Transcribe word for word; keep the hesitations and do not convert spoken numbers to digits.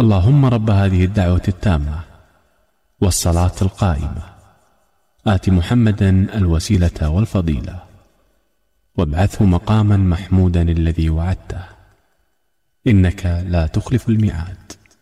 اللهم رب هذه الدعوة التامة والصلاة القائمة آت محمدا الوسيلة والفضيلة وابعثه مقاما محمودا الذي وعدته إنك لا تخلف الميعاد.